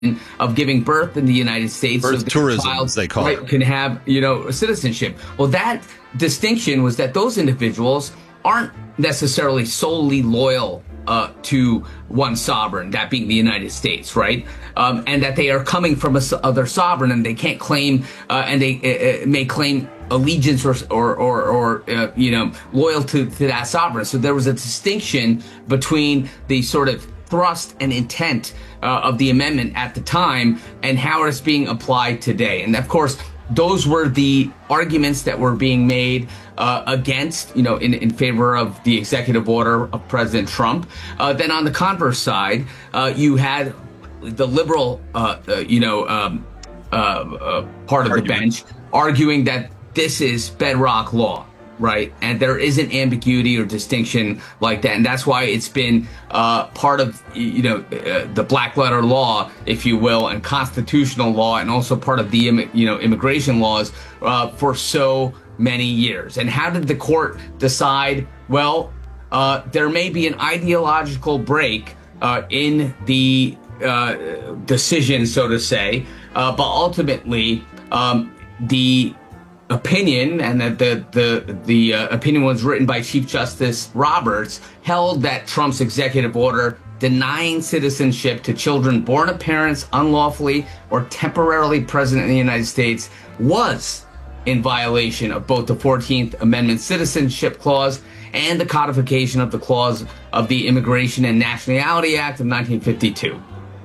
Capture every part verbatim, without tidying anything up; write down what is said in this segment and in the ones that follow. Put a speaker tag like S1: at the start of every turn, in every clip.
S1: of giving birth in the United States.
S2: Birth
S1: so
S2: tourism,
S1: child,
S2: as they call
S1: right,
S2: it.
S1: Can have, you know, citizenship. Well, that distinction was that those individuals aren't necessarily solely loyal uh, to one sovereign, that being the United States, right? Um, and that they are coming from a other sovereign, and they can't claim, uh, and they uh, may claim allegiance or or or, or uh, you know, loyal to, to that sovereign. So there was a distinction between the sort of thrust and intent uh, of the amendment at the time and how it's being applied today. And of course, those were the arguments that were being made uh, against, you know, in, in favor of the executive order of President Trump. Uh, then on the converse side, uh, you had the liberal, uh, uh, you know, um, uh, uh, part of Argument. the bench arguing that this is bedrock law, right? And there isn't ambiguity or distinction like that. And that's why it's been uh, part of, you know, uh, the black letter law, if you will, and constitutional law, and also part of the, you know, immigration laws uh, for so many years. And how did the court decide? Well, uh, there may be an ideological break uh, in the uh, decision, so to say, uh, but ultimately um, the opinion, and that the the the uh, opinion was written by Chief Justice Roberts, held that Trump's executive order denying citizenship to children born of parents unlawfully or temporarily present in the United States was in violation of both the fourteenth Amendment Citizenship Clause and the codification of the clause of the Immigration and Nationality Act of nineteen fifty-two.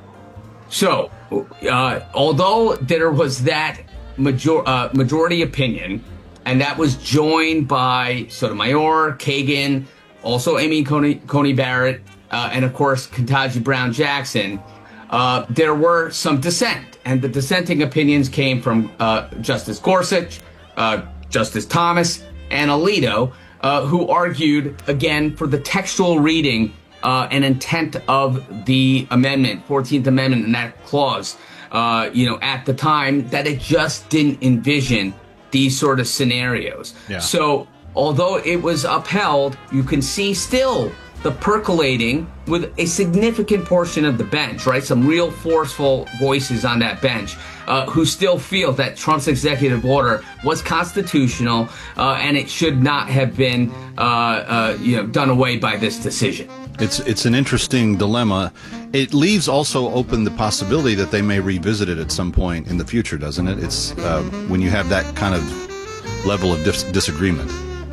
S1: So, uh, although there was that Major, uh, majority opinion, and that was joined by Sotomayor, Kagan, also Amy Coney, Coney Barrett, uh, and of course Ketanji Brown Jackson. Uh, there were some dissent, and the dissenting opinions came from uh, Justice Gorsuch, uh, Justice Thomas, and Alito, uh, who argued again for the textual reading uh, and intent of the amendment, fourteenth Amendment, and that clause. Uh, you know, at the time, that it just didn't envision these sort of scenarios. Yeah. So although it was upheld, you can see still the percolating with a significant portion of the bench, right? Some real forceful voices on that bench uh, who still feel that Trump's executive order was constitutional uh, and it should not have been, uh, uh, you know, done away by this decision.
S2: It's it's an interesting dilemma. It leaves also open the possibility that they may revisit it at some point in the future, doesn't it? It's uh, when you have that kind of level of dis- disagreement.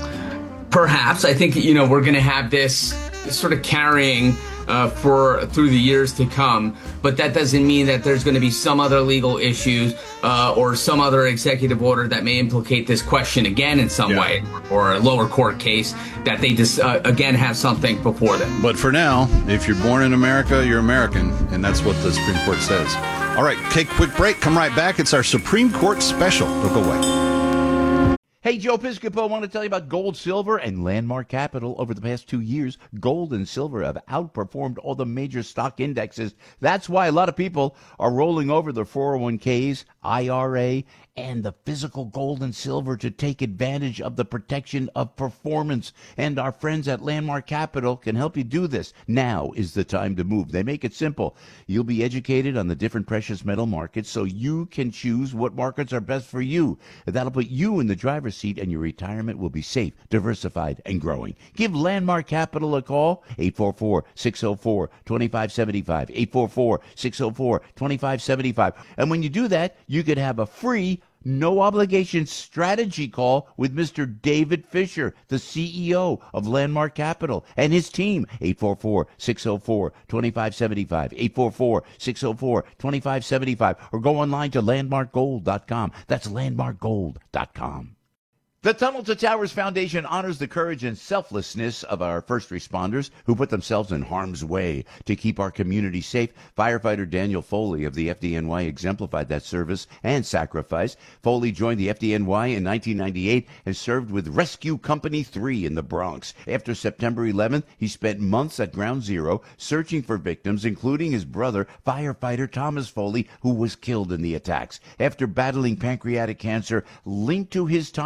S1: Perhaps. I think, you know, we're going to have this sort of carrying uh, for through the years to come, but that doesn't mean that there's going to be some other legal issues uh, or some other executive order that may implicate this question again in some yeah. way, or a lower court case that they just uh, again have something before them.
S2: But for now, if you're born in America, you're American, and that's what the Supreme Court says. All right, take a quick break. Come right back. It's our Supreme Court special. Don't go away.
S3: Hey, Joe Piscopo, I want to tell you about gold, silver, and Landmark Capital. Over the past two years, gold and silver have outperformed all the major stock indexes. That's why a lot of people are rolling over their four oh one k's, I R A, and the physical gold and silver to take advantage of the protection of performance. And our friends at Landmark Capital can help you do this. Now is the time to move. They make it simple. You'll be educated on the different precious metal markets so you can choose what markets are best for you. That'll put you in the driver's seat, and your retirement will be safe, diversified, and growing. Give Landmark Capital a call, eight four four, six oh four, two five seven five, eight four four, six oh four, two five seven five. And when you do that, you could have a free no obligation strategy call with Mister David Fisher, the C E O of Landmark Capital, and his team. eight four four, six oh four, two five seven five, eight four four, six oh four, two five seven five, or go online to landmark gold dot com. That's landmark gold dot com. The Tunnel to Towers Foundation honors the courage and selflessness of our first responders who put themselves in harm's way to keep our community safe. Firefighter Daniel Foley of the F D N Y exemplified that service and sacrifice. Foley joined the F D N Y in nineteen ninety-eight and served with Rescue Company three in the Bronx. After September eleventh, he spent months at Ground Zero searching for victims, including his brother, firefighter Thomas Foley, who was killed in the attacks. After battling pancreatic cancer linked to his time at Ground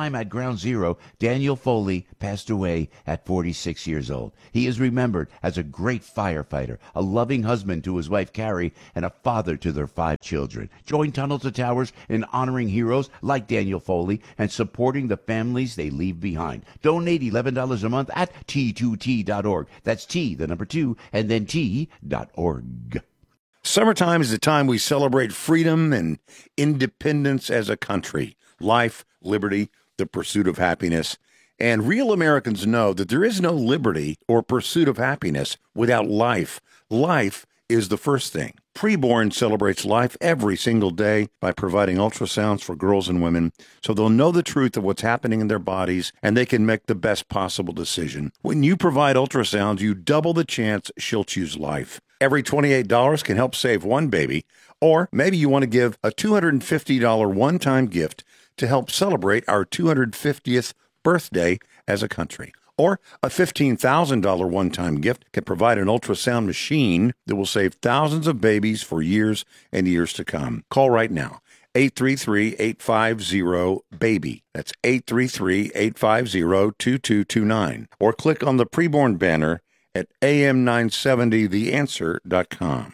S3: Ground Zero, Daniel Foley passed away at forty-six years old. He is remembered as a great firefighter, a loving husband to his wife Carrie, and a father to their five children. Join Tunnel to Towers in honoring heroes like Daniel Foley and supporting the families they leave behind. Donate eleven dollars a month at T two T dot org. That's T, the number two, and then T dot org.
S4: Summertime is the time we celebrate freedom and independence as a country. Life, liberty, the pursuit of happiness. And real Americans know that there is no liberty or pursuit of happiness without life. Life is the first thing. Preborn celebrates life every single day by providing ultrasounds for girls and women so they'll know the truth of what's happening in their bodies and they can make the best possible decision. When you provide ultrasounds, you double the chance she'll choose life. Every twenty-eight dollars can help save one baby, or maybe you want to give a two hundred fifty dollars one-time gift to help celebrate our two hundred fiftieth birthday as a country. Or a fifteen thousand dollars one-time gift can provide an ultrasound machine that will save thousands of babies for years and years to come. Call right now, eight three three, eight five zero, BABY. That's eight three three, eight five zero, two two two nine. Or click on the preborn banner at A M nine seventy the answer dot com.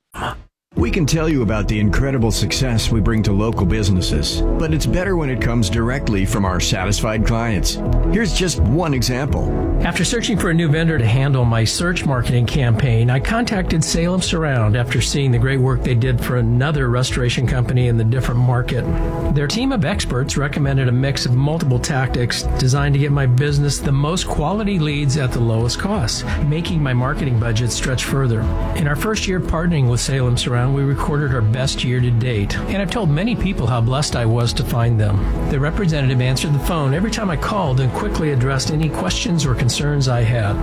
S5: We can tell you about the incredible success we bring to local businesses, but it's better when it comes directly from our satisfied clients. Here's just one example.
S6: After searching for a new vendor to handle my search marketing campaign, I contacted Salem Surround after seeing the great work they did for another restoration company in the different market. Their team of experts recommended a mix of multiple tactics designed to get my business the most quality leads at the lowest cost, making my marketing budget stretch further. In our first year partnering with Salem Surround, we recorded our best year to date, and I've told many people how blessed I was to find them. The representative answered the phone every time I called and quickly addressed any questions or concerns I had.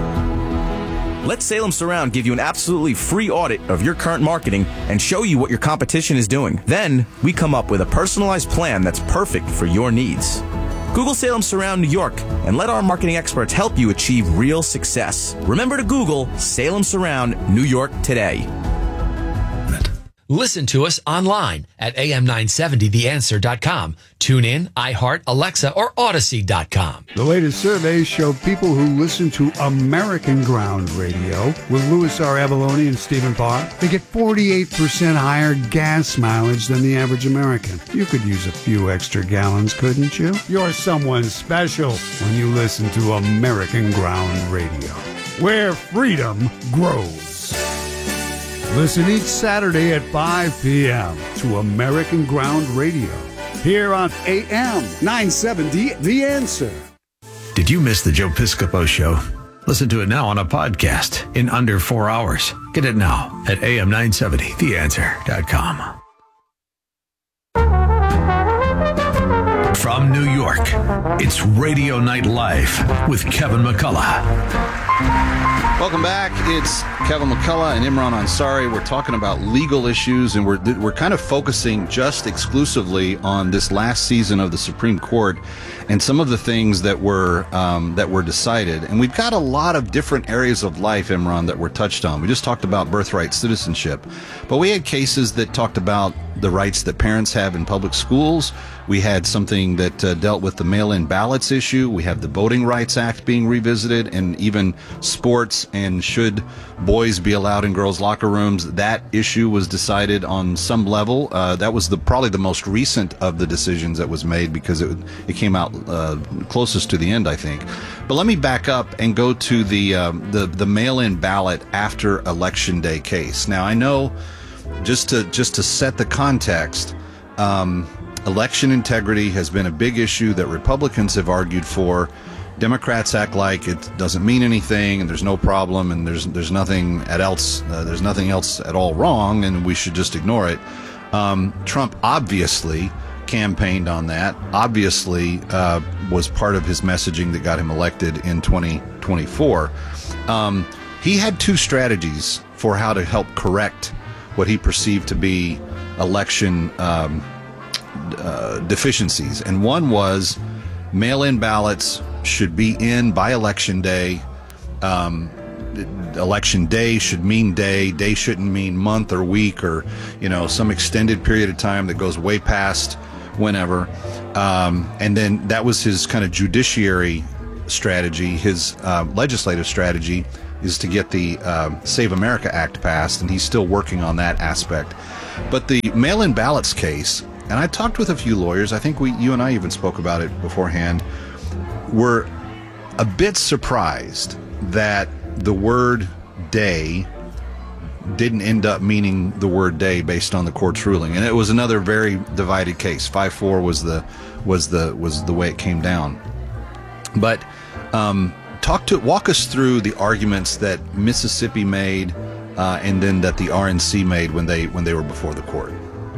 S7: Let Salem Surround give you an absolutely free audit of your current marketing and show you what your competition is doing. Then, we come up with a personalized plan that's perfect for your needs. Google Salem Surround New York and let our marketing experts help you achieve real success. Remember to Google Salem Surround New York today.
S8: Listen to us online at A M nine seventy the answer dot com. Tune in, iHeart, Alexa, or Odyssey dot com.
S9: The latest surveys show people who listen to American Ground Radio with Louis R. Avalone and Stephen Parr, they get forty-eight percent higher gas mileage than the average American. You could use a few extra gallons, couldn't you? You're someone special when you listen to American Ground Radio, where freedom grows. Listen each Saturday at five p.m. to American Ground Radio, here on A M nine seventy The Answer.
S5: Did you miss the Joe Piscopo Show? Listen to it now on a podcast in under four hours. Get it now at A M nine seventy the answer dot com. From New York, it's Radio Night Live with Kevin McCullough.
S2: Welcome back. It's Kevin McCullough and Imran Ansari. We're talking about legal issues, and we're we're kind of focusing just exclusively on this last season of the Supreme Court and some of the things that were um, that were decided. And we've got a lot of different areas of life, Imran, that were touched on. We just talked about birthright citizenship, but we had cases that talked about the rights that parents have in public schools. We had something that uh, dealt with the mail-in ballots issue. We have the Voting Rights Act being revisited, and even sports and should boys be allowed in girls' locker rooms. That issue was decided on some level. Uh, that was the probably the most recent of the decisions that was made because it it came out uh, closest to the end, I think. But let me back up and go to the um, the the mail-in ballot after Election Day case. Now, I know just to just to set the context. Um, Election integrity has been a big issue that Republicans have argued for. Democrats act like it doesn't mean anything and there's no problem and there's there's nothing at else uh, there's nothing else at all wrong and we should just ignore it. Um, Trump obviously campaigned on that. Obviously, uh, was part of his messaging that got him elected in twenty twenty-four. Um, he had two strategies for how to help correct what he perceived to be election Um, Uh, deficiencies, and one was mail-in ballots should be in by election day. Um, election day should mean day. Day shouldn't mean month or week or, you know, some extended period of time that goes way past whenever. Um, and then that was his kind of judiciary strategy. His uh, legislative strategy is to get the uh, Save America Act passed, and he's still working on that aspect. But the mail-in ballots case, and I talked with a few lawyers, I think we, you and I even spoke about it beforehand, were a bit surprised that the word day didn't end up meaning the word day based on the court's ruling. And it was another very divided case. five four was the was the was the way it came down. But um, talk to walk us through the arguments that Mississippi made uh, and then that the R N C made when they when they were before the court.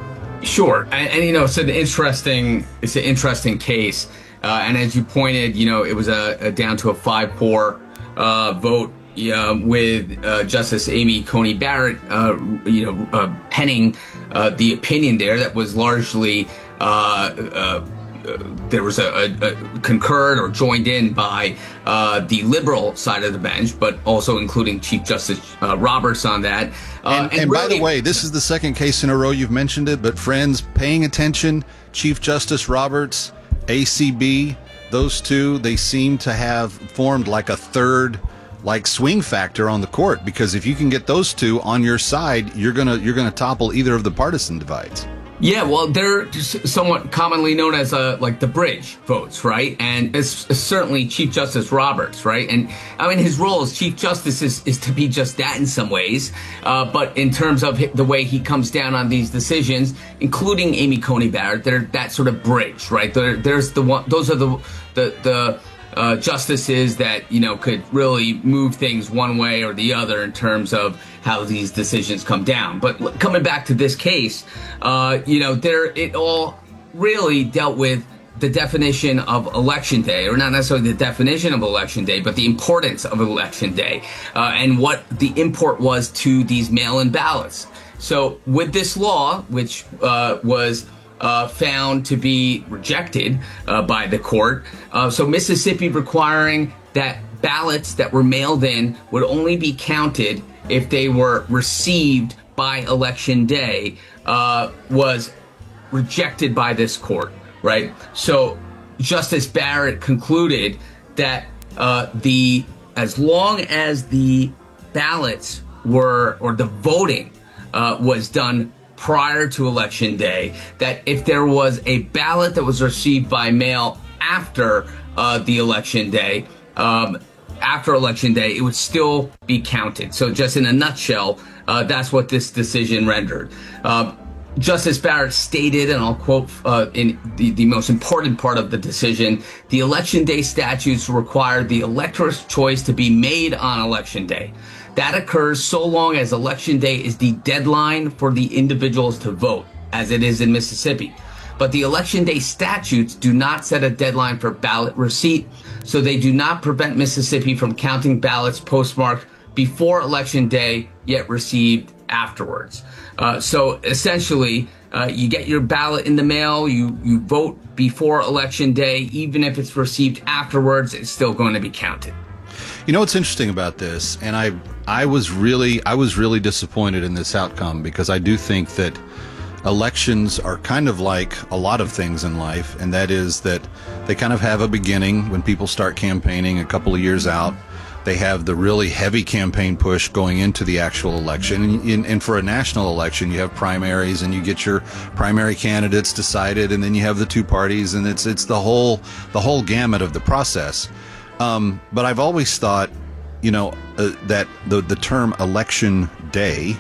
S1: Sure, and, and you know, it's an interesting it's an interesting case. Uh, and as you pointed, you know, it was a, a down to a five four uh, vote uh, with uh, Justice Amy Coney Barrett, uh, you know, uh, penning uh, the opinion there that was largely uh, uh, there was a, a, a concurred or joined in by uh, the liberal side of the bench, but also including Chief Justice uh, Roberts on that. Uh,
S2: and and, and really, by the way, this is the second case in a row you've mentioned it, but friends, paying attention, Chief Justice Roberts, A C B, those two, they seem to have formed like a third, like swing factor on the court, because if you can get those two on your side, you're gonna you're gonna topple either of the partisan divides.
S1: Yeah, well, they're somewhat commonly known as uh, like the bridge votes, right? And it's, it's certainly Chief Justice Roberts, right? And I mean, his role as Chief Justice is, is to be just that in some ways. Uh, but in terms of the way he comes down on these decisions, including Amy Coney Barrett, they're that sort of bridge, right? There, there's the one; those are the the the. Uh, justices that, you know, could really move things one way or the other in terms of how these decisions come down. But coming back to this case, uh, you know, there it all really dealt with the definition of Election Day, or not necessarily the definition of Election Day, but the importance of Election Day uh, and what the import was to these mail-in ballots. So with this law, which uh, was Uh, found to be rejected uh, by the court. Uh, so Mississippi requiring that ballots that were mailed in would only be counted if they were received by Election Day uh, was rejected by this court, right? So Justice Barrett concluded that uh, the as long as the ballots were, or the voting uh, was done prior to Election Day, that if there was a ballot that was received by mail after uh, the Election Day, um, after Election Day, it would still be counted. So just in a nutshell, uh, that's what this decision rendered. Uh, Justice Barrett stated, and I'll quote uh, in the, the most important part of the decision, the Election Day statutes require the elector's choice to be made on Election Day. That occurs so long as Election Day is the deadline for the individuals to vote, as it is in Mississippi. But the Election Day statutes do not set a deadline for ballot receipt, so they do not prevent Mississippi from counting ballots postmarked before Election Day, yet received afterwards. Uh, so essentially, uh, you get your ballot in the mail, you, you vote before Election Day, even if it's received afterwards, it's still going to be counted.
S2: You know what's interesting about this, and I I was really I was really disappointed in this outcome, because I do think that elections are kind of like a lot of things in life, and that is that they kind of have a beginning when people start campaigning a couple of years out. They have the really heavy campaign push going into the actual election. And, in, and for a national election, you have primaries, and you get your primary candidates decided, and then you have the two parties, and it's it's the whole the whole gamut of the process. Um, but I've always thought, you know, uh, that the the term Election Day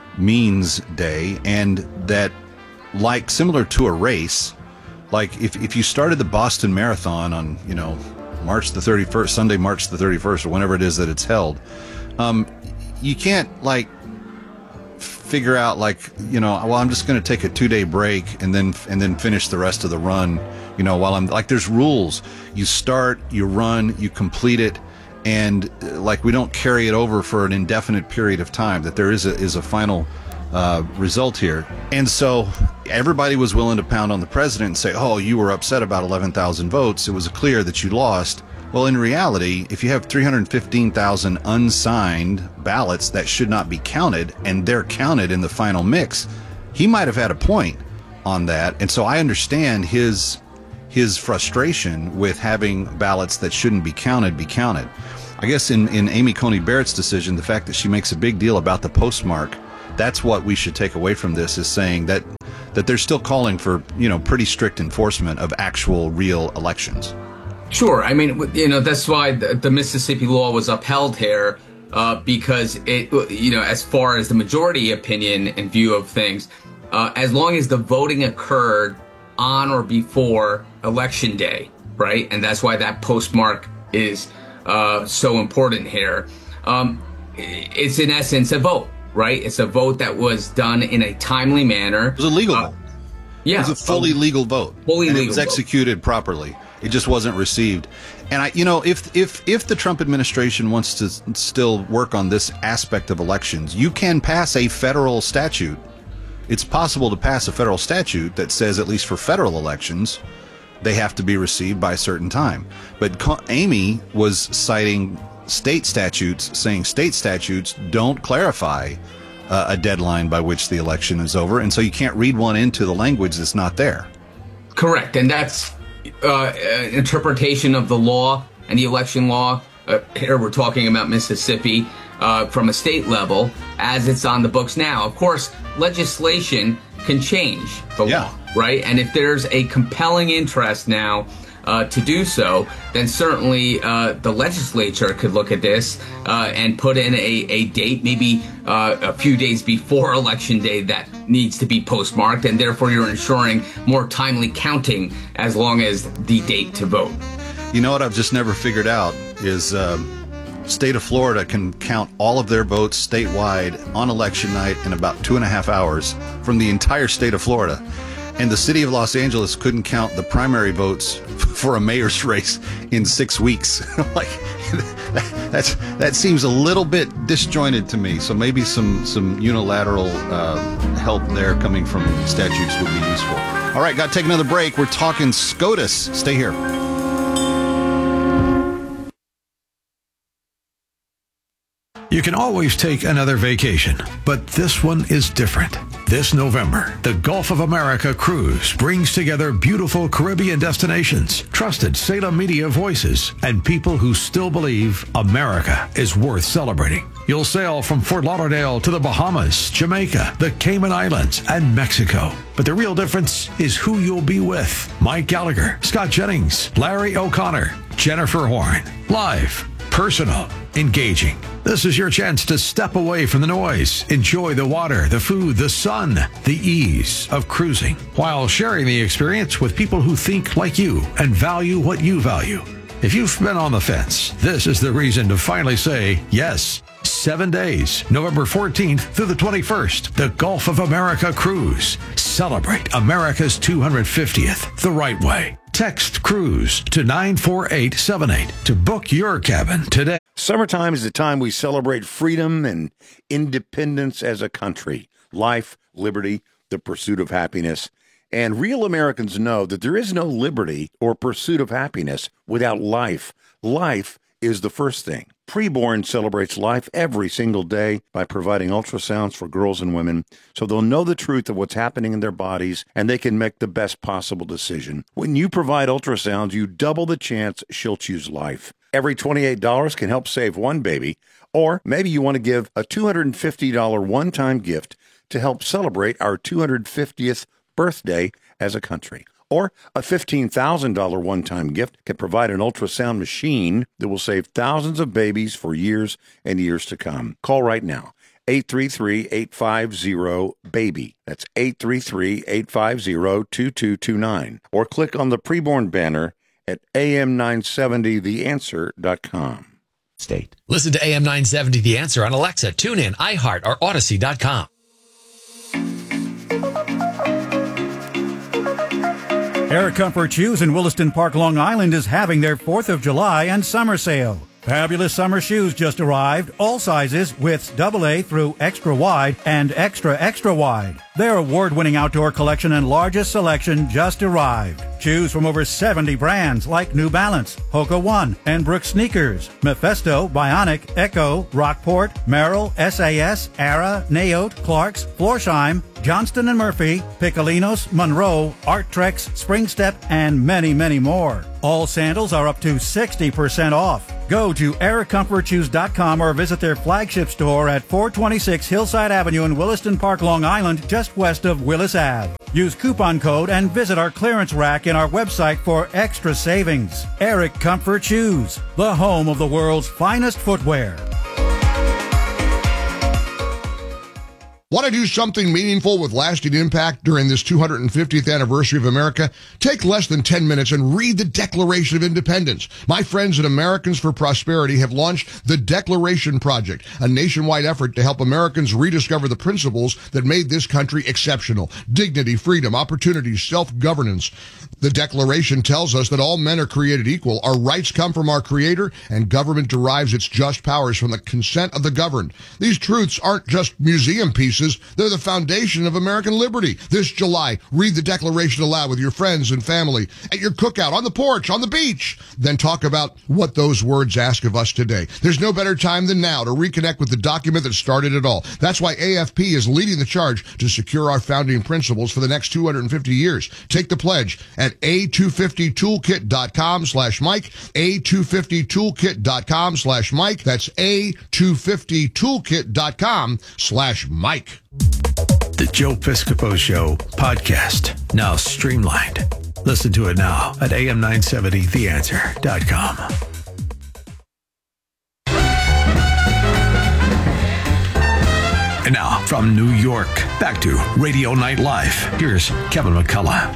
S2: means day, and that, like, similar to a race, like if if you started the Boston Marathon on, you know, March the thirty-first, Sunday, March the thirty-first, or whenever it is that it's held, um, you can't, like, figure out, like, you know, well, I'm just going to take a two-day break and then and then finish the rest of the run, you know, while I'm, like, there's rules. You start, you run, you complete it, and, uh, like, we don't carry it over for an indefinite period of time, that there is a, is a final uh, result here. And so everybody was willing to pound on the president and say, oh, you were upset about eleven thousand votes. It was clear that you lost. Well, in reality, if you have three hundred fifteen thousand unsigned ballots that should not be counted, and they're counted in the final mix, he might have had a point on that. And so I understand his his frustration with having ballots that shouldn't be counted be counted. I guess in, in Amy Coney Barrett's decision, the fact that she makes a big deal about the postmark, that's what we should take away from this, is saying that that they're still calling for, you know, pretty strict enforcement of actual real elections.
S1: Sure. I mean, you know, that's why the, the Mississippi law was upheld here, uh, because it, you know, as far as the majority opinion and view of things, uh, as long as the voting occurred on or before election day, right? And that's why that postmark is uh, so important here. Um, it's in essence a vote, right? It's a vote that was done in a timely manner.
S2: It was a legal
S1: uh,
S2: vote.
S1: Yeah.
S2: It was a fully um, legal vote.
S1: Fully
S2: and
S1: legal
S2: it was
S1: vote.
S2: executed properly. It just wasn't received. And I, you know, if if if the Trump administration wants to still work on this aspect of elections, you can pass a federal statute. It's possible to pass a federal statute that says, at least for federal elections, they have to be received by a certain time. But Amy was citing state statutes, saying state statutes don't clarify uh, a deadline by which the election is over, and so you can't read one into the language that's not there.
S1: Correct, and that's uh, interpretation of the law and the election law. Uh, here we're talking about Mississippi uh, from a state level as it's on the books now. Of course, legislation can change the
S2: Yeah.
S1: law, right? And if there's a compelling interest now uh, to do so, then certainly uh, the legislature could look at this uh, and put in a, a date, maybe uh, a few days before Election Day, that needs to be postmarked, and therefore you're ensuring more timely counting as long as the date to vote.
S2: You know what I've just never figured out is um, state of Florida can count all of their votes statewide on election night in about two and a half hours from the entire state of Florida. And the city of Los Angeles couldn't count the primary votes for a mayor's race in six weeks. Like, that's, that seems a little bit disjointed to me. So maybe some, some unilateral uh, help there coming from statutes would be useful. All right, got to take another break. We're talking SCOTUS. Stay here.
S10: You can always take another vacation, but this one is different. This November, the Gulf of America Cruise brings together beautiful Caribbean destinations, trusted Salem media voices, and people who still believe America is worth celebrating. You'll sail from Fort Lauderdale to the Bahamas, Jamaica, the Cayman Islands, and Mexico. But the real difference is who you'll be with. Mike Gallagher, Scott Jennings, Larry O'Connor, Jennifer Horn. Live, personal, engaging. This is your chance to step away from the noise, enjoy the water, the food, the sun, the ease of cruising, while sharing the experience with people who think like you and value what you value. If you've been on the fence, this is the reason to finally say yes. Seven days, November fourteenth through the twenty-first, the Gulf of America Cruise. Celebrate America's two hundred fiftieth the right way. Text CRUISE to nine four eight seven eight to book your cabin today.
S4: Summertime is the time we celebrate freedom and independence as a country. Life, liberty, the pursuit of happiness. And real Americans know that there is no liberty or pursuit of happiness without life. Life is the first thing. Preborn celebrates life every single day by providing ultrasounds for girls and women so they'll know the truth of what's happening in their bodies and they can make the best possible decision. When you provide ultrasounds, you double the chance she'll choose life. Every twenty-eight dollars can help save one baby, or maybe you want to give a two hundred fifty dollars one-time gift to help celebrate our two hundred fiftieth birthday as a country. Or a fifteen thousand dollars one-time gift can provide an ultrasound machine that will save thousands of babies for years and years to come. Call right now, eight three three, eight five zero, BABY. That's eight three three, eight five zero, two two two nine. Or click on the preborn banner at A M nine seventy the answer dot com.
S3: State.
S8: Listen to A M nine seventy The Answer on Alexa, TuneIn, iHeart, or Odyssey dot com.
S11: Air Comfort Shoes in Williston Park, Long Island is having their fourth of July and summer sale. Fabulous summer shoes just arrived, all sizes, widths double A through extra wide and extra extra wide. Their award-winning outdoor collection and largest selection just arrived. Shoes from over seventy brands like New Balance, Hoka One, and Brooks Sneakers, Mephisto, Bionic, Echo, Rockport, Merrill, S A S, Ara, Naote, Clarks, Florsheim, Johnston and Murphy, Piccolinos, Monroe, Art Trex, Spring Step, and many, many more. All sandals are up to sixty percent off. Go to eric comfort shoes dot com or visit their flagship store at four twenty-six Hillside Avenue in Williston Park, Long Island, just west of Willis Avenue. Use coupon code and visit our clearance rack in our website for extra savings. Eric Comfort Shoes, the home of the world's finest footwear.
S12: Want to do something meaningful with lasting impact during this two hundred fiftieth anniversary of America? Take less than ten minutes and read the Declaration of Independence. My friends at Americans for Prosperity have launched the Declaration Project, a nationwide effort to help Americans rediscover the principles that made this country exceptional. Dignity, freedom, opportunity, self-governance. The Declaration tells us that all men are created equal. Our rights come from our Creator, and government derives its just powers from the consent of the governed. These truths aren't just museum pieces. They're the foundation of American liberty. This July, read the Declaration aloud with your friends and family, at your cookout, on the porch, on the beach. Then talk about what those words ask of us today. There's no better time than now to reconnect with the document that started it all. That's why A F P is leading the charge to secure our founding principles for the next two hundred fifty years. Take the pledge at A two fifty toolkit dot com slash Mike, A two fifty toolkit dot com slash Mike. That's A two fifty toolkit dot com slash Mike.
S10: The Joe Piscopo Show podcast, now streamlined. Listen to it now at A M nine seventy the answer dot com. And now, from New York, back to Radio Night Live. Here's Kevin McCullough.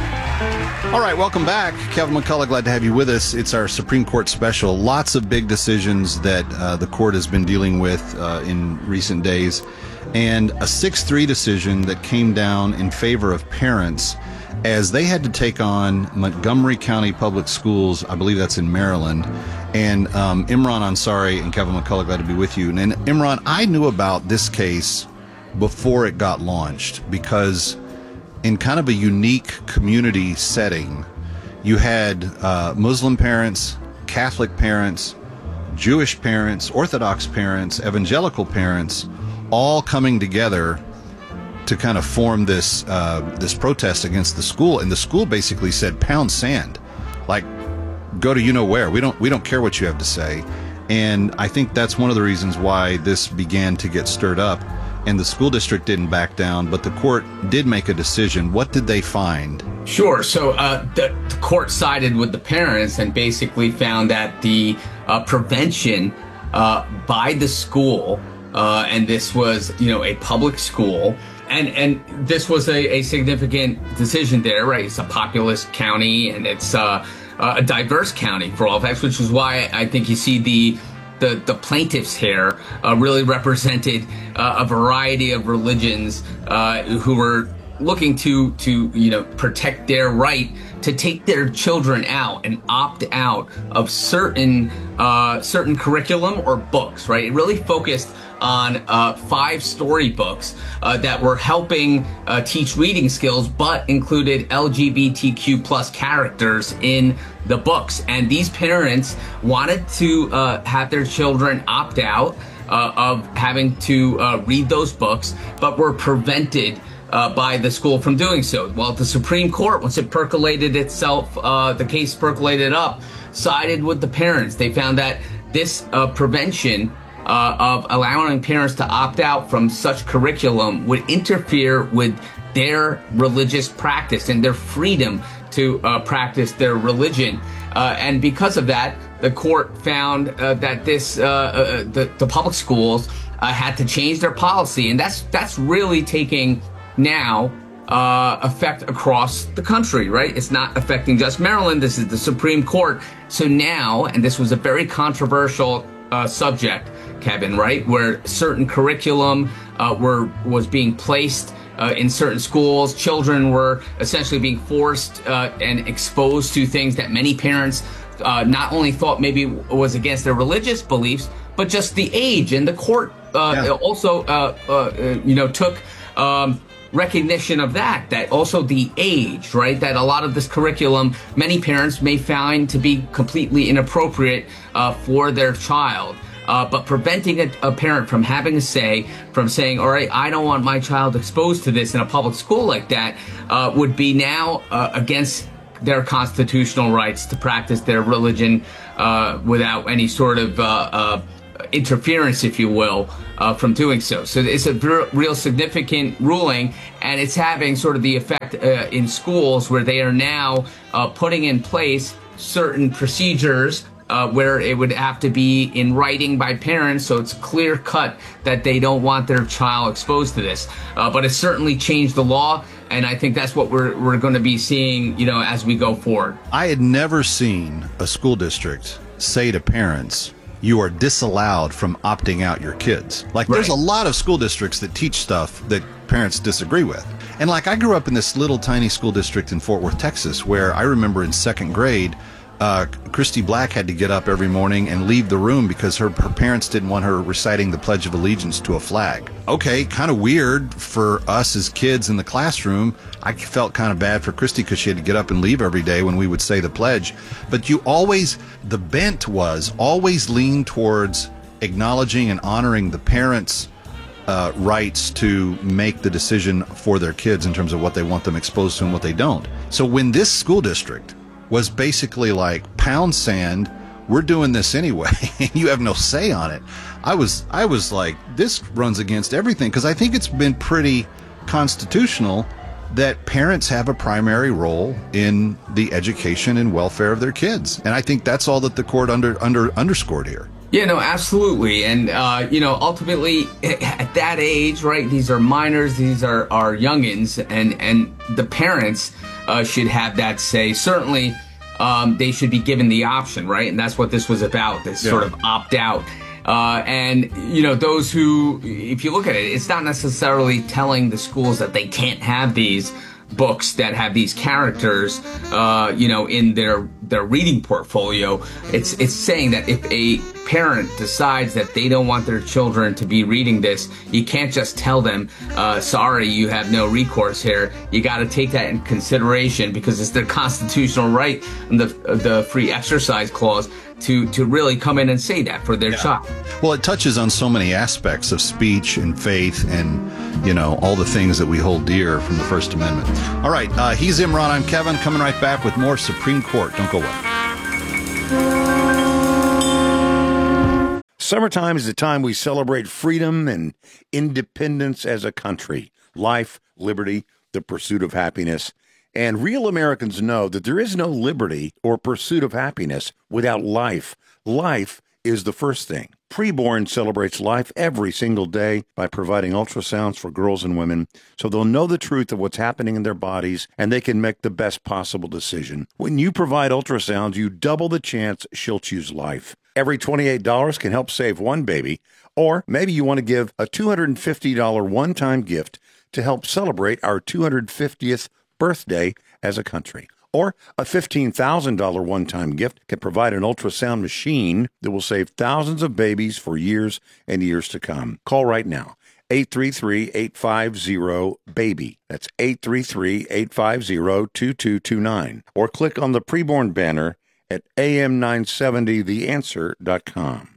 S2: All right, welcome back. Kevin McCullough, glad to have you with us. It's our Supreme Court special. Lots of big decisions that uh, the court has been dealing with uh, in recent days. And a six three decision that came down in favor of parents as they had to take on Montgomery County Public Schools. I believe that's in Maryland. And um, Imran Ansari and Kevin McCullough, glad to be with you. And, and Imran, I knew about this case before it got launched because in kind of a unique community setting, you had uh, Muslim parents, Catholic parents, Jewish parents, Orthodox parents, evangelical parents, all coming together to kind of form this uh, this protest against the school. And the school basically said, pound sand, like go to you know where. We don't we don't care what you have to say. And I think that's one of the reasons why this began to get stirred up. And the school district didn't back down, but the court did make a decision. What did they find?
S1: Sure. So uh, the, the court sided with the parents and basically found that the uh, prevention uh, by the school, uh, and this was, you know, a public school, and and this was a, a significant decision there, right? It's a populous county, and it's uh, a diverse county for all facts, which is why I think you see the The, the plaintiffs here uh, really represented uh, a variety of religions uh, who were looking to, to, you know, protect their right to take their children out and opt out of certain uh, certain curriculum or books, right? It really focused on uh, five storybooks uh, that were helping uh, teach reading skills, but included L G B T Q plus characters in the books. And these parents wanted to uh, have their children opt out uh, of having to uh, read those books, but were prevented uh, by the school from doing so. Well, the Supreme Court, once it percolated itself, uh, the case percolated up, sided with the parents. They found that this uh, prevention Uh, of allowing parents to opt out from such curriculum would interfere with their religious practice and their freedom to uh, practice their religion. Uh, and because of that, the court found uh, that this uh, uh, the, the public schools uh, had to change their policy, and that's that's really taking now uh, effect across the country, right? It's not affecting just Maryland. This is the Supreme Court. So now, and this was a very controversial uh, subject, Kevin, right, where certain curriculum uh, were was being placed uh, in certain schools. Children were essentially being forced uh, and exposed to things that many parents uh, not only thought maybe was against their religious beliefs, but just the age. And the court uh, yeah. also, uh, uh, you know, took um, recognition of that, that also the age, right, that a lot of this curriculum, many parents may find to be completely inappropriate uh, for their child. Uh, but preventing a, a parent from having a say, from saying, all right, I don't want my child exposed to this in a public school like that, uh, would be now uh, against their constitutional rights to practice their religion uh, without any sort of uh, uh, interference, if you will, uh, from doing so. So it's a real, real significant ruling, and it's having sort of the effect uh, in schools where they are now uh, putting in place certain procedures Uh, where it would have to be in writing by parents, so it's clear cut that they don't want their child exposed to this. Uh, but it's certainly changed the law, and I think that's what we're we're going to be seeing, you know, as we go forward.
S2: I had never seen a school district say to parents, you are disallowed from opting out your kids. Like, right. There's a lot of school districts that teach stuff that parents disagree with. And like, I grew up in this little tiny school district in Fort Worth, Texas, where I remember in second grade, Uh, Christy Black had to get up every morning and leave the room because her, her parents didn't want her reciting the Pledge of Allegiance to a flag. Okay, kind of weird for us as kids in the classroom. I felt kind of bad for Christy because she had to get up and leave every day when we would say the pledge. But you always, the bent was always lean towards acknowledging and honoring the parents' uh, rights to make the decision for their kids in terms of what they want them exposed to and what they don't. So when this school district was basically like, pound sand, we're doing this anyway, and you have no say on it, I was I was like, this runs against everything, because I think it's been pretty constitutional that parents have a primary role in the education and welfare of their kids. And I think that's all that the court under under underscored here.
S1: Yeah, no, absolutely. And, uh, you know, ultimately, at that age, right, these are minors, these are, are youngins, and, and the parents uh, should have that say. Certainly, um, they should be given the option, right? And that's what this was about, this yeah. sort of opt-out. Uh, and, you know, those who, if you look at it, it's not necessarily telling the schools that they can't have these books that have these characters, uh, you know, in their their reading portfolio. It's it's saying that if a parent decides that they don't want their children to be reading this, you can't just tell them, uh, sorry, you have no recourse here. You got to take that in consideration, because it's their constitutional right, and the the free exercise clause, to to really come in and say that for their yeah. child.
S2: Well, it touches on so many aspects of speech and faith and, you know, all the things that we hold dear from the First Amendment. All right, uh, he's Imran, I'm Kevin, coming right back with more Supreme Court. Don't go away.
S4: Summertime is the time we celebrate freedom and independence as a country, life, liberty, the pursuit of happiness. And real Americans know that there is no liberty or pursuit of happiness without life. Life is the first thing. Preborn celebrates life every single day by providing ultrasounds for girls and women so they'll know the truth of what's happening in their bodies and they can make the best possible decision. When you provide ultrasounds, you double the chance she'll choose life. Every twenty-eight dollars can help save one baby, or maybe you want to give a two hundred fifty dollars one-time gift to help celebrate our two hundred fiftieth birthday as a country. Or a fifteen thousand dollars one-time gift can provide an ultrasound machine that will save thousands of babies for years and years to come. Call right now, eight three three, eight five zero, BABY. That's eight three three, eight five zero, two two two nine. Or click on the preborn banner at A M nine seventy the answer dot com.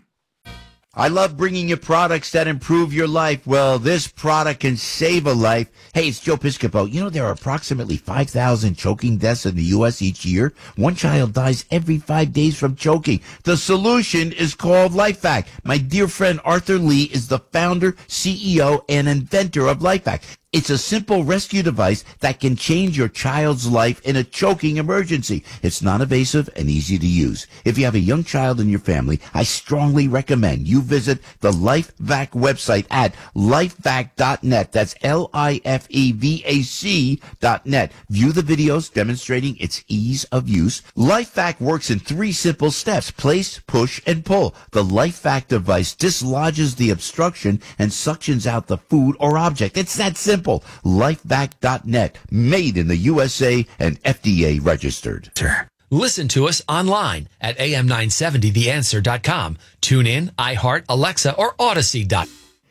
S3: I love bringing you products that improve your life. Well, this product can save a life. Hey, it's Joe Piscopo. You know, there are approximately five thousand choking deaths in the U S each year. One child dies every five days from choking. The solution is called LifeVac. My dear friend Arthur Lee is the founder, C E O, and inventor of LifeVac. It's a simple rescue device that can change your child's life in a choking emergency. It's non-invasive and easy to use. If you have a young child in your family, I strongly recommend you visit the LifeVac website at lifevac dot net. That's L I F E V A C dot net. View the videos demonstrating its ease of use. LifeVac works in three simple steps: place, push, and pull. The LifeVac device dislodges the obstruction and suctions out the food or object. It's that simple. lifevac dot net, made in the U S A and F D A registered.
S8: Listen to us online at A M nine seventy the answer dot com. Tune in, iHeart, Alexa, or Odyssey.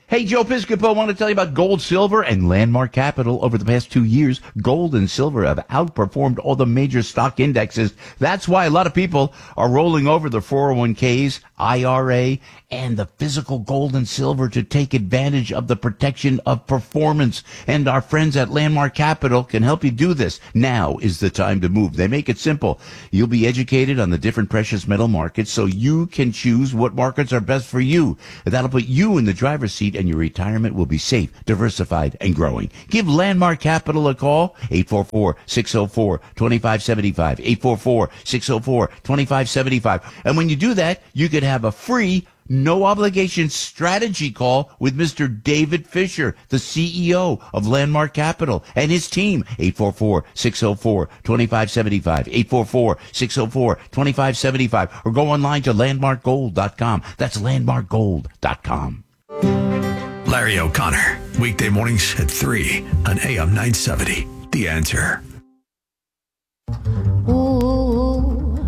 S3: Hey, Joe Piscopo, I want to tell you about gold, silver, and Landmark Capital. Over the past two years, gold and silver have outperformed all the major stock indexes. That's why a lot of people are rolling over their four oh one k's, I R A, and the physical gold and silver to take advantage of the protection of performance. And our friends at Landmark Capital can help you do this. Now is the time to move. They make it simple. You'll be educated on the different precious metal markets so you can choose what markets are best for you. That'll put you in the driver's seat, and your retirement will be safe, diversified, and growing. Give Landmark Capital a call, eight four four, six oh four, two five seven five, eight four four, six oh four, two five seven five. And when you do that, you could have a free, no-obligation strategy call with Mister David Fisher, the C E O of Landmark Capital, and his team, eight four four, six oh four, two five seven five, eight four four, six oh four, two five seven five, or go online to landmark gold dot com. That's landmark gold dot com.
S10: Larry O'Connor, weekday mornings at three on A M nine seventy. The Answer.
S13: Ooh,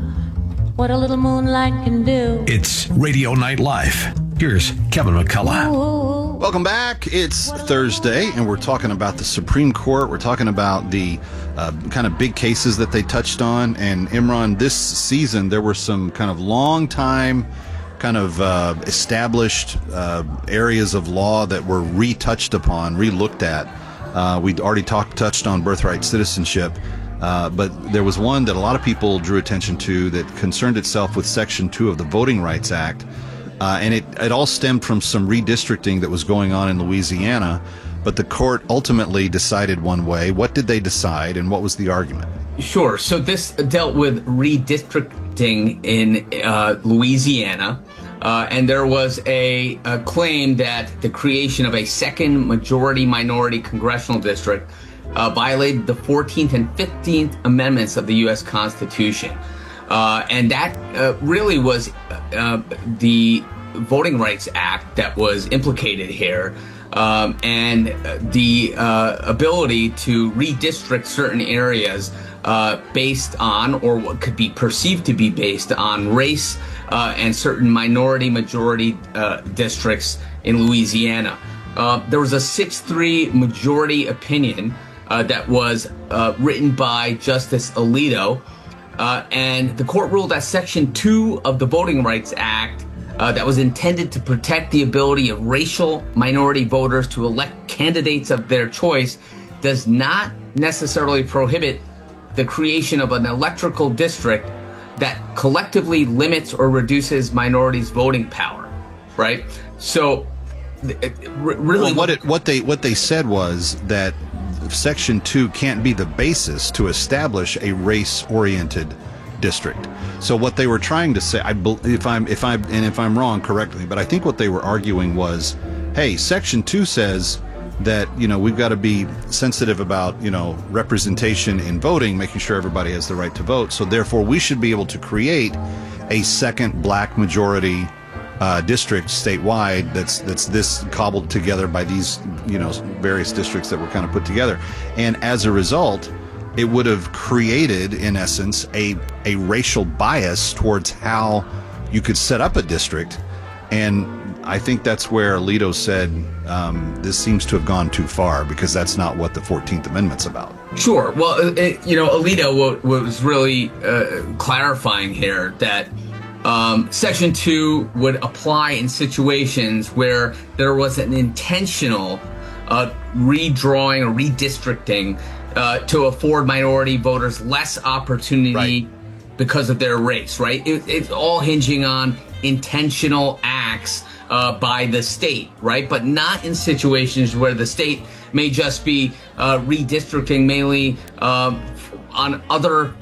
S13: what a little moonlight can do.
S10: It's Radio Night Live. Here's Kevin McCullough.
S13: Ooh.
S2: Welcome back. It's Thursday, and we're talking about the Supreme Court. We're talking about the uh, kind of big cases that they touched on. And Imran, this season, there were some kind of long time kind of uh, established uh, areas of law that were retouched upon, re-looked at. Uh, we'd already talked, touched on birthright citizenship, uh, but there was one that a lot of people drew attention to that concerned itself with Section two of the Voting Rights Act, uh, and it, it all stemmed from some redistricting that was going on in Louisiana, but the court ultimately decided one way. What did they decide, and what was the argument?
S1: Sure. So this dealt with redistricting in uh, Louisiana. Uh, and there was a, a claim that the creation of a second majority minority congressional district uh, violated the fourteenth and fifteenth Amendments of the U S Constitution. Uh, and that uh, really was uh, the Voting Rights Act that was implicated here. Um, and the uh, ability to redistrict certain areas uh, based on, or what could be perceived to be based on, race uh, and certain minority majority uh, districts in Louisiana. Uh, there was a six three majority opinion uh, that was uh, written by Justice Alito, uh, and the court ruled that Section two of the Voting Rights Act Uh, that was intended to protect the ability of racial minority voters to elect candidates of their choice does not necessarily prohibit the creation of an electoral district that collectively limits or reduces minorities' voting power, right? So, it, really,
S2: well, what it, what they what they said was that Section two can't be the basis to establish a race-oriented district. So what they were trying to say, I if I'm if I'm and if I'm wrong, correct me, but I think what they were arguing was, hey, Section two says that, you know, we've got to be sensitive about, you know, representation in voting, making sure everybody has the right to vote. So therefore, we should be able to create a second black majority uh, district statewide that's that's this cobbled together by these, you know, various districts that were kind of put together. And as a result, it would have created, in essence, a, a racial bias towards how you could set up a district. And I think that's where Alito said um, this seems to have gone too far, because that's not what the fourteenth Amendment's about.
S1: Sure. Well, it, you know, Alito was really uh, clarifying here that um, Section two would apply in situations where there was an intentional uh, redrawing or redistricting Uh, to afford minority voters less opportunity right. because of their race, right? It, it's all hinging on intentional acts uh, by the state, right? But not in situations where the state may just be uh, redistricting mainly uh, on other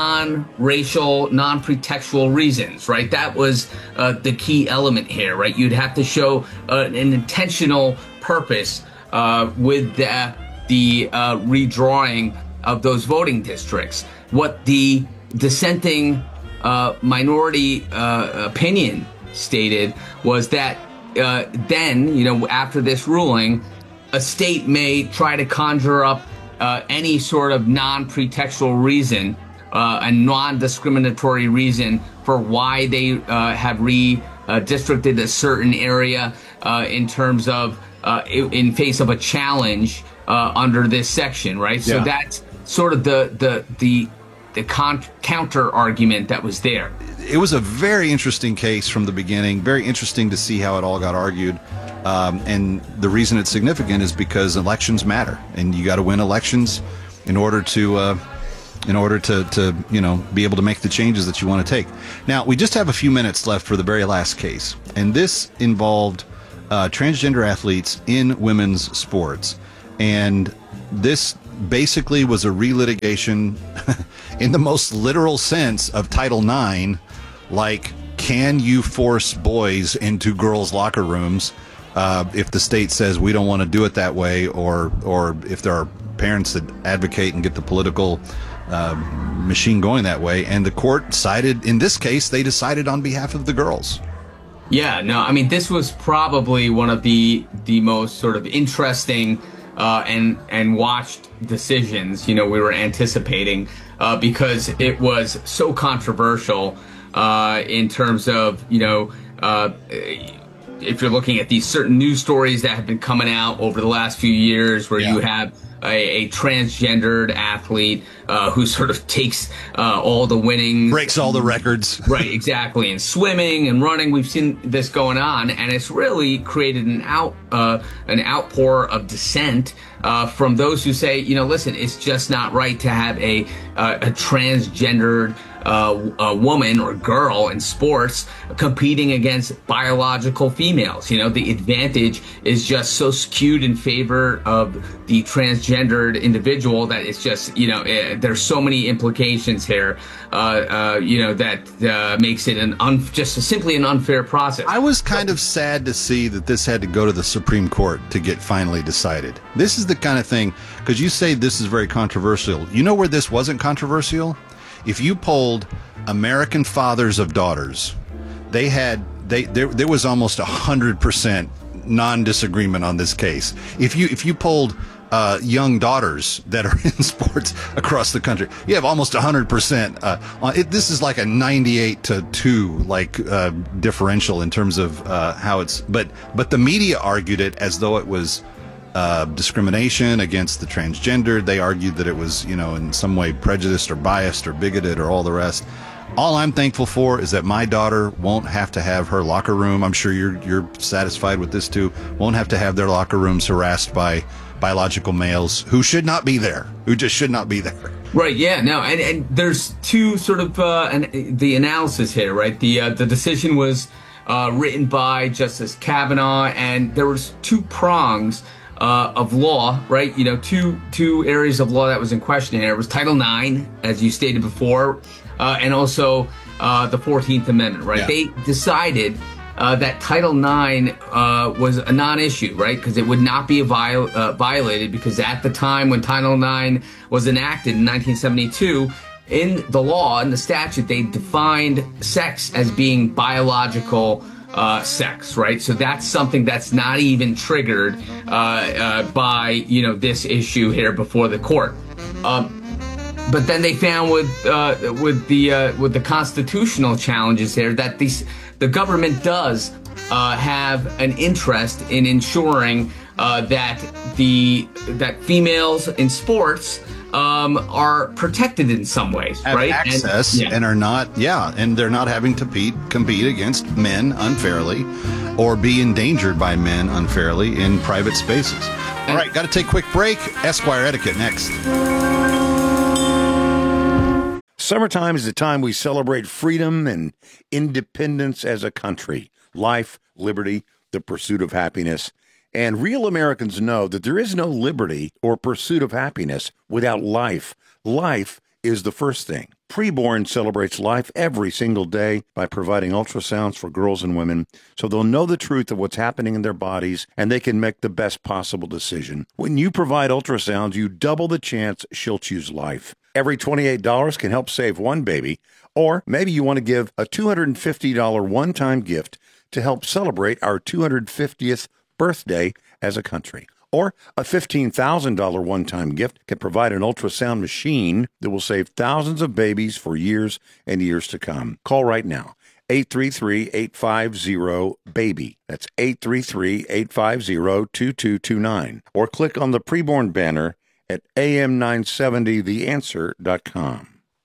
S1: non-racial, non-pretextual reasons, right? That was uh, the key element here, right? You'd have to show uh, an intentional purpose uh, with the the uh, redrawing of those voting districts. What the dissenting uh, minority uh, opinion stated was that uh, then, you know, after this ruling, a state may try to conjure up uh, any sort of non-pretextual reason, uh, a non-discriminatory reason for why they uh, have redistricted a certain area uh, in terms of uh, in, in face of a challenge uh, under this section, right? So
S2: Yeah.
S1: that's sort of the the the the con- counter argument that was there.
S2: It was a very interesting case from the beginning. Very interesting to see how it all got argued. Um, and the reason it's significant is because elections matter, and you got to win elections in order to, uh, in order to, to, you know, be able to make the changes that you want to take. Now, we just have a few minutes left for the very last case, and this involved uh, transgender athletes in women's sports, and this basically was a relitigation in the most literal sense of Title nine, like, can you force boys into girls' locker rooms uh, if the state says we don't want to do it that way, or or if there are parents that advocate and get the political uh, machine going that way. And the court sided, in this case, they decided on behalf of the girls.
S1: Yeah, no, I mean, this was probably one of the the most sort of interesting uh, and and watched decisions, you know, we were anticipating uh, because it was so controversial uh, in terms of, you know, uh, if you're looking at these certain news stories that have been coming out over the last few years where
S2: Yeah.
S1: you have a, a transgendered athlete uh, who sort of takes uh, all the winnings.
S2: Breaks all the records.
S1: Right, exactly. In swimming and running, we've seen this going on, and it's really created an out uh, an outpour of dissent uh, from those who say, you know, listen, it's just not right to have a uh, a transgendered uh, a woman or girl in sports competing against biological females. You know, the advantage is just so skewed in favor of the transgendered individual that it's just, you know, eh, there's so many implications here, uh, uh, you know, that uh, makes it an un- just a, simply an unfair process.
S2: I was kind of sad to see that this had to go to the Supreme Court to get finally decided. This is the kind of thing, because you say this is very controversial. You know where this wasn't controversial? If you polled American fathers of daughters, they had they there there was almost a hundred percent non-disagreement on this case. If you if you polled uh, young daughters that are in sports across the country, you have almost a hundred percent. Uh, on it, this is like a ninety-eight to two like uh, differential in terms of uh, how it's. But but the media argued it as though it was Uh, discrimination against the transgendered. They argued that it was, you know, in some way prejudiced or biased or bigoted or all the rest. All I'm thankful for is that my daughter won't have to have her locker room. I'm sure you're you're satisfied with this too. Won't have to have their locker rooms harassed by biological males who should not be there, who just should not be there.
S1: Right. Yeah. No. And, and there's two sort of uh, an, the analysis here, right? The uh, the decision was uh, written by Justice Kavanaugh, and there was two prongs Uh, of law, right? You know, two two areas of law that was in question here. It was Title nine, as you stated before, uh, and also uh, the fourteenth Amendment, right?
S2: Yeah.
S1: They decided uh, that Title nine uh, was a non-issue, right? Because it would not be a viol- uh, violated, because at the time when Title nine was enacted in nineteen seventy-two, in the law, in the statute, they defined sex as being biological Uh, sex, right? So that's something that's not even triggered uh, uh, by, you know, this issue here before the court. Um, but then they found with uh, with the uh, with the constitutional challenges here that these the government does uh, have an interest in ensuring uh, that the that females in sports um, are protected in some ways,
S2: Have
S1: right?
S2: access
S1: and, yeah.
S2: and are not, yeah, and they're not having to compete, compete against men unfairly or be endangered by men unfairly in private spaces. All right, got to take a quick break. Esquire Etiquette next.
S4: Summertime is the time we celebrate freedom and independence as a country. Life, liberty, the pursuit of happiness. And real Americans know that there is no liberty or pursuit of happiness without life. Life is the first thing. Preborn celebrates life every single day by providing ultrasounds for girls and women so they'll know the truth of what's happening in their bodies and they can make the best possible decision. When you provide ultrasounds, you double the chance she'll choose life. Every twenty-eight dollars can help save one baby, or maybe you want to give a two hundred fifty dollars one-time gift to help celebrate our two hundred fiftieth birthday as a country. Or a fifteen thousand dollars one-time gift can provide an ultrasound machine that will save thousands of babies for years and years to come. Call right now. eight three three, eight five zero, BABY. That's eight three three, eight five zero, two two two nine. Or click on the preborn banner at A M nine seventy the answer dot com.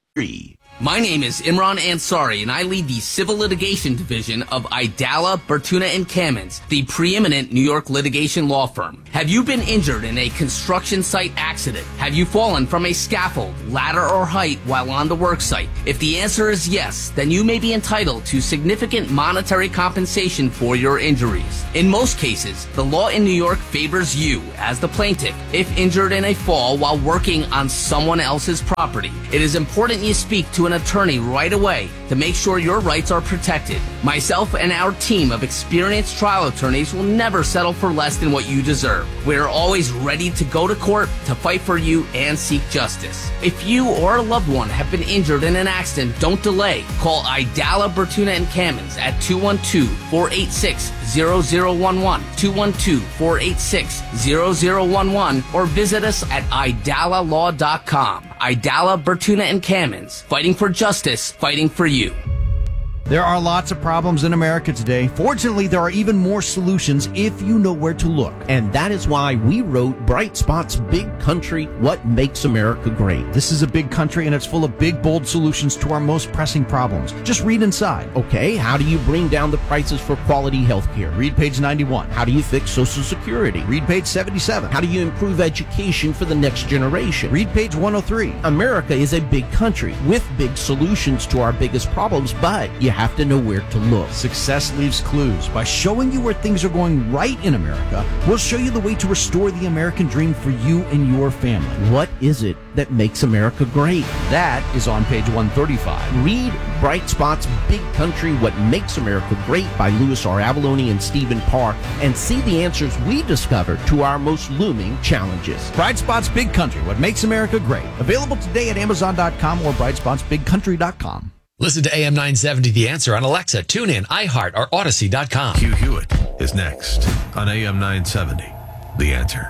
S1: My name is Imran Ansari, and I lead the Civil Litigation Division of Idala, Bertuna, and Kamins, the preeminent New York litigation law firm. Have you been injured in a construction site accident? Have you fallen from a scaffold, ladder, or height while on the work site? If the answer is yes, then you may be entitled to significant monetary compensation for your injuries. In most cases, the law in New York favors you as the plaintiff if injured in a fall while working on someone else's property. It is important you speak to an attorney right away to make sure your rights are protected. Myself and our team of experienced trial attorneys will never settle for less than what you deserve. We are always ready to go to court to fight for you and seek justice. If you or a loved one have been injured in an accident, don't delay. Call Idala, Bertuna, and Kamins at two one two, four eight six, zero zero one one, two one two, four eight six, zero zero one one, or visit us at idala law dot com. Idala, Bertuna, and Kamins, fighting for justice, fighting for you.
S14: There are lots of problems in America today. Fortunately, there are even more solutions if you know where to look.
S15: And that is why we wrote Bright Spot's Big Country, What Makes America Great.
S14: This is a big country, and it's full of big, bold solutions to our most pressing problems. Just read inside.
S15: Okay, how do you bring down the prices for quality health care?
S14: Read page ninety-one.
S15: How do you fix Social Security?
S14: Read page seventy-seven.
S15: How do you improve education for the next generation?
S14: Read page one oh three.
S15: America is a big country with big solutions to our biggest problems, but you have to know where to look.
S14: Success leaves clues. By showing you where things are going right in America, we'll show you the way to restore the American dream for you and your family.
S15: What is it that makes America great?
S14: That is on page one thirty-five.
S15: Read Bright Spot's Big Country, What Makes America Great by Louis R. Avalone and Stephen Parr, and see the answers we discovered to our most looming challenges.
S14: Bright Spot's Big Country, What Makes America Great. Available today at amazon dot com or bright spots big country dot com.
S8: Listen to A M nine seventy The Answer on Alexa, TuneIn, iHeart, or Odyssey dot com.
S10: Hugh Hewitt is next on A M nine seventy The Answer.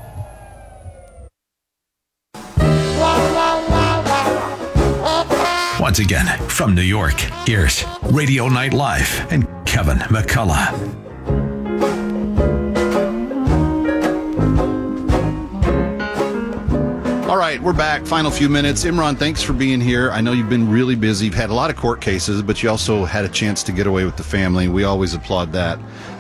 S10: Once again, from New York, here's Radio Night Live and Kevin McCullough.
S2: All right, we're back. Final few minutes. Imran, thanks for being here. I know you've been really busy. You've had a lot of court cases, but you also had a chance to get away with the family. We always applaud that.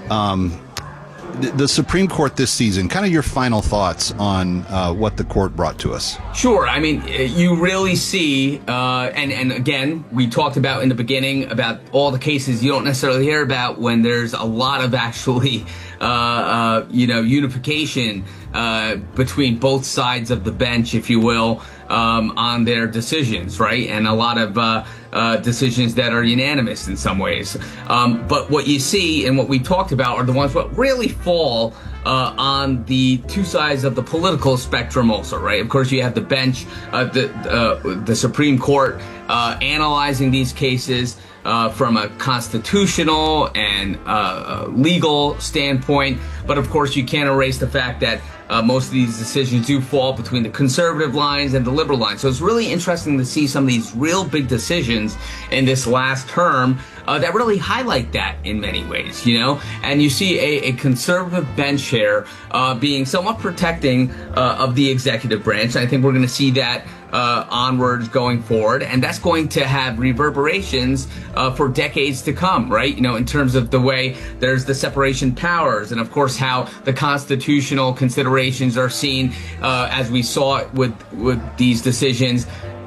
S2: Um, the, the Supreme Court this season, kind of your final thoughts on uh, what the court brought to us.
S1: Sure. I mean, you really see, uh, and, and again, we talked about in the beginning about all the cases you don't necessarily hear about when there's a lot of actually, uh, uh, you know, unification uh, between both sides of the bench, if you will, um, on their decisions, right? And a lot of uh, uh, decisions that are unanimous in some ways. Um, but what you see and what we talked about are the ones that really fall Uh, on the two sides of the political spectrum also, right? Of course, you have the bench, uh, the uh, the Supreme Court uh, analyzing these cases uh, from a constitutional and uh, legal standpoint. But of course, you can't erase the fact that uh, most of these decisions do fall between the conservative lines and the liberal lines. So it's really interesting to see some of these real big decisions in this last term Uh, that really highlight that in many ways, you know, and you see a, a conservative bench here uh, being somewhat protecting uh, of the executive branch. I think we're going to see that uh, onwards going forward, and that's going to have reverberations uh, for decades to come, right? You know, in terms of the way there's the separation powers, and of course how the constitutional considerations are seen, uh, as we saw it with with these decisions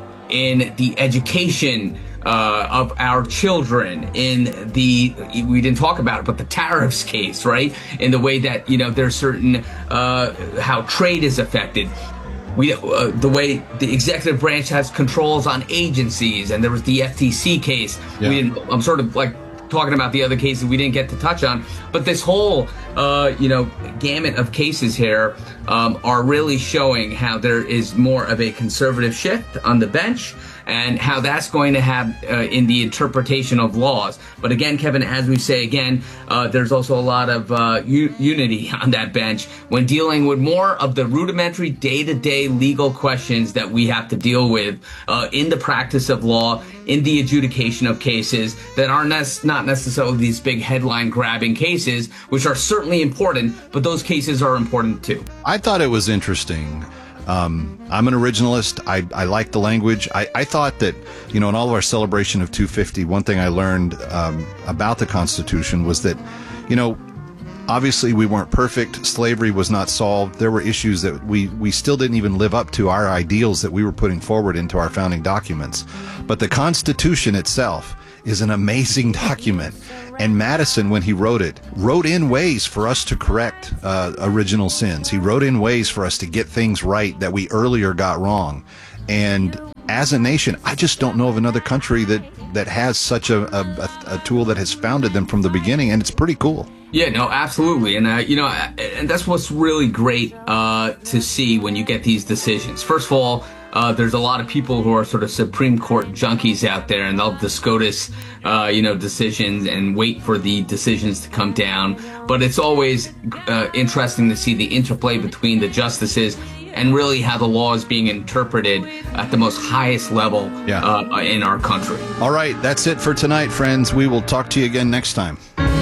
S1: in the education Uh, of our children, in the, we didn't talk about it, but the tariffs case, right? In the way that, you know, there's certain, uh, how trade is affected. We, uh, the way the executive branch has controls on agencies, and there was the F T C case.
S2: Yeah.
S1: We didn't, I'm sort of like talking about the other cases we didn't get to touch on, but this whole, uh, you know, gamut of cases here um, are really showing how there is more of a conservative shift on the bench and how that's going to have uh, in the interpretation of laws. But again, Kevin, as we say again, uh, there's also a lot of uh, u- unity on that bench when dealing with more of the rudimentary day-to-day legal questions that we have to deal with uh, in the practice of law, in the adjudication of cases that are ne- not necessarily these big headline-grabbing cases, which are certainly important, but those cases are important too.
S2: I thought it was interesting. Um, I'm an originalist. I, I like the language. I, I thought that, you know, in all of our celebration of two fifty, one thing I learned um, about the Constitution was that, you know, obviously we weren't perfect. Slavery was not solved. There were issues that we, we still didn't even live up to our ideals that we were putting forward into our founding documents. But the Constitution itself is an amazing document. And Madison, when he wrote it, wrote in ways for us to correct uh, original sins. He wrote in ways for us to get things right that we earlier got wrong. And as a nation, I just don't know of another country that, that has such a, a, a tool that has founded them from the beginning, and it's pretty cool.
S1: Yeah, no, absolutely. And, uh, you know, and that's what's really great uh, to see when you get these decisions. First of all, Uh, there's a lot of people who are sort of Supreme Court junkies out there, and they'll discourse, uh, you know, decisions and wait for the decisions to come down. But it's always uh, interesting to see the interplay between the justices and really how the law is being interpreted at the most highest level
S2: yeah.
S1: uh, in our country.
S2: All right, that's it for tonight, friends. We will talk to you again next time.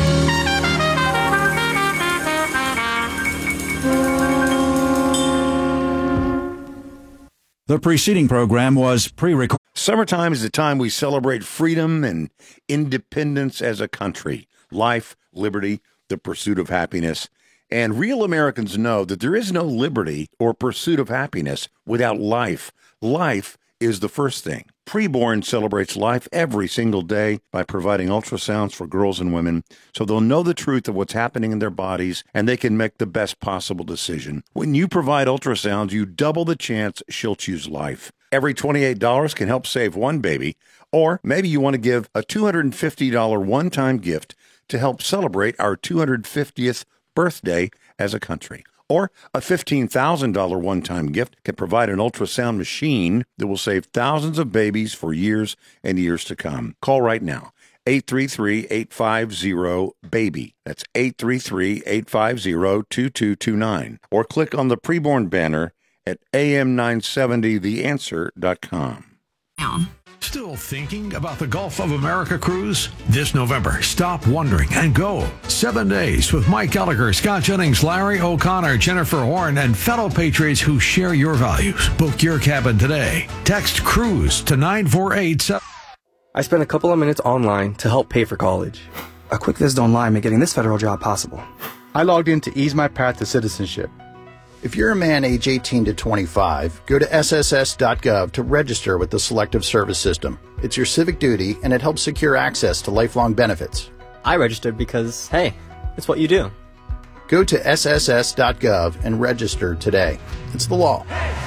S11: The preceding program was pre-recorded.
S4: Summertime is the time we celebrate freedom and independence as a country. Life, liberty, the pursuit of happiness. And real Americans know that there is no liberty or pursuit of happiness without life. Life is the first thing. Preborn celebrates life every single day by providing ultrasounds for girls and women so they'll know the truth of what's happening in their bodies and they can make the best possible decision. When you provide ultrasounds, you double the chance she'll choose life. Every twenty-eight dollars can help save one baby, or maybe you want to give a two hundred fifty dollars one-time gift to help celebrate our two hundred fiftieth birthday as a country. Or a fifteen thousand dollars one-time gift can provide an ultrasound machine that will save thousands of babies for years and years to come. Call right now, eight three three, eight five zero, BABY. That's eight three three, eight five zero, two two two nine. Or click on the preborn banner at A M nine seventy the answer dot com.
S10: Still thinking about the Gulf of America cruise? This November, stop wondering and go. Seven days with Mike Gallagher, Scott Jennings, Larry O'Connor, Jennifer Horn, and fellow patriots who share your values. Book your cabin today. Text CRUISE to nine four eight seven.
S16: I spent a couple of minutes online to help pay for college. A quick visit online made getting this federal job possible.
S17: I logged in to ease my path to citizenship. If you're a man age eighteen to twenty-five, go to S S S dot gov to register with the Selective Service System. It's your civic duty, and it helps secure access to lifelong benefits.
S18: I registered because, hey, it's what you do.
S17: Go to S S S dot gov and register today. It's the law.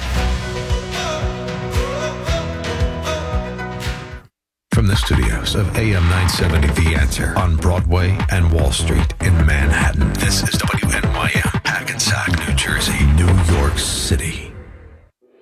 S10: From the studios of A M nine seventy The Answer on Broadway and Wall Street in Manhattan, this is W N Y M, Hackensack, New Jersey, New York City.